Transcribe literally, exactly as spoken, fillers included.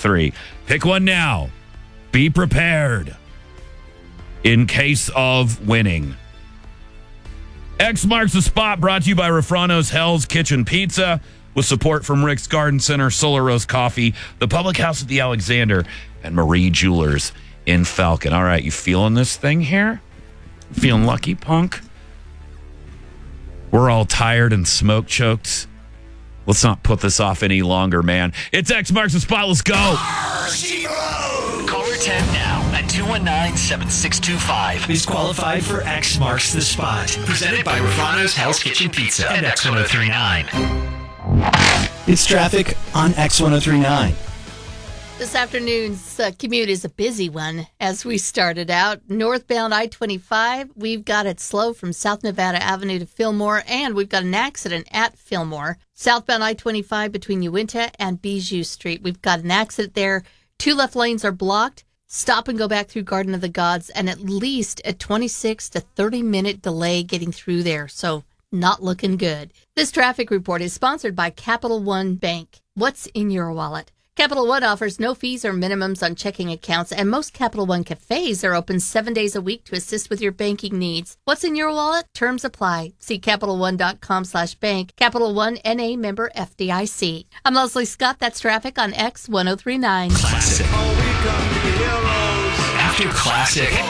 three. Pick one now. Be prepared in case of winning. X marks the spot, brought to you by Refrano's Hell's Kitchen Pizza, with support from Rick's Garden Center, Solar Rose Coffee, the Public House at the Alexander, and Marie Jewelers in Falcon. All right, you feeling this thing here? Feeling lucky, punk? We're all tired and smoke choked. Let's not put this off any longer, man. It's X marks the spot. Let's go. Caller ten now at two one nine, seven six two five is qualified for X marks the spot. Presented by Refrano's Hell's Kitchen Pizza and X one oh three nine. It's traffic on X one oh three nine. This afternoon's uh, commute is a busy one. As we started out, northbound I twenty-five, we've got it slow from South Nevada Avenue to Fillmore, and we've got an accident at Fillmore. Southbound I twenty-five between Uinta and Bijou Street, we've got an accident there. Two left lanes are blocked. Stop and go back through Garden of the Gods, and at least a twenty-six to thirty minute delay getting through there. So not looking good. This traffic report is sponsored by Capital One Bank. What's in your wallet? Capital One offers no fees or minimums on checking accounts, and most Capital One cafes are open seven days a week to assist with your banking needs. What's in your wallet? Terms apply. See Capital One dot com slash bank. Capital One N A member F D I C. I'm Leslie Scott. That's traffic on X one oh three nine. Classic. After classic.